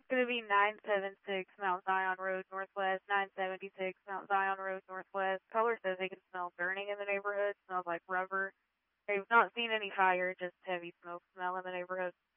It's going to be 976 Mount Zion Road Northwest, 976 Mount Zion Road Northwest. Caller says they can smell burning in the neighborhood. Smells like rubber. They've not seen any fire, just heavy smoke smell in the neighborhood.